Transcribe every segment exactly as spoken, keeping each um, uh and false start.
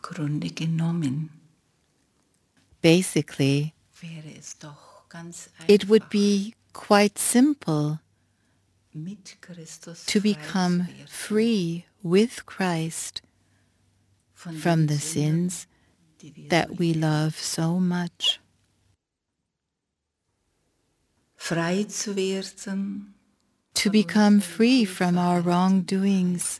Grunde genommen Basically, wäre es doch ganz it would einfach, be quite simple mit Christus to frei become zu werden free with Christ von from den the Sünden, sins die wir so that we lieben. love so much. Frei zu werden To von become unserem free from our Kultverhalten wrongdoings heißt,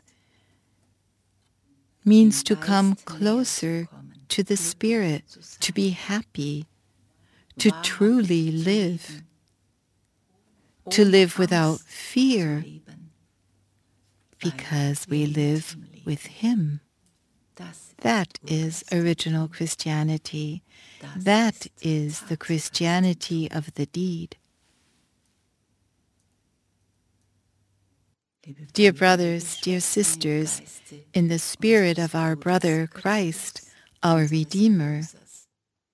means dem to come Geist näher zu closer kommen, to the glücklicher Spirit, zu to sein, be happy, to wahrhaftig truly zu live, leben, to ohne live without Angst zu fear, leben, weil because wir we mit live ihm leben. with Him. Das That ist is Urchristentum. original Christianity. Das That ist is the Christianity of the deed. Liebe Dear Brüder, liebe brothers, dear Schwestern, im sisters, Geiste in the spirit unseres of our Bruders brother Christ, our unseres Redeemer, Erlösers.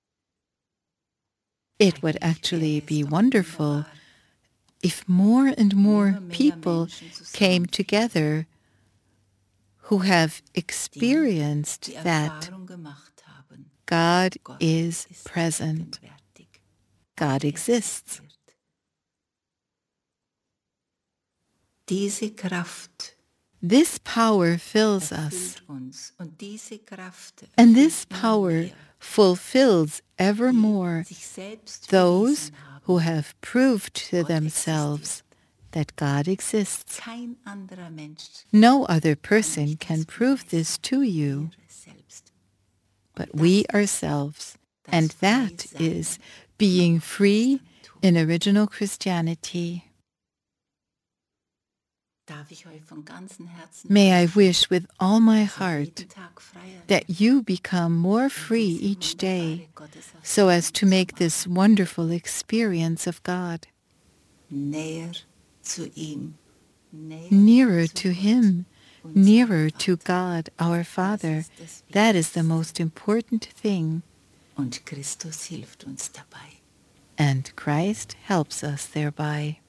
it would Eigentlich actually wäre es be doch wonderful wunderbar, if more and wenn more immer mehr people Menschen came zusammenfinden, together who have die experienced die that Erfahrung gemacht haben, God Gott is ist present, gegenwärtig. God Er exists. existiert. Diese Kraft This power fills us, erfüllt uns und diese Kraft and this erfüllt immer power mehr, fulfills die evermore sich selbst those bewiesen haben, who have proved to Gott themselves existiert. that God exists. Kein anderer Mensch No other kann person euch can das prove this beweisen. to you, Wir selbst. but Und we das ourselves, das and that Freisein is im being free Christentum. in original Christianity. Darf ich euch von ganzem Herzen May I wünschen, wish with all my dass ihr heart jeden Tag freier that werdet, you become more um free diese each day, wunderbare Gotteserfahrung so as to zu make this machen. wonderful experience of God Näher zu ihm, näher nearer zu to Gott, Him, unserem nearer to Vater. God, our Das Father. ist das That is the Wichtigste. most important thing, Und Christus hilft uns dabei. and Christ helps us thereby.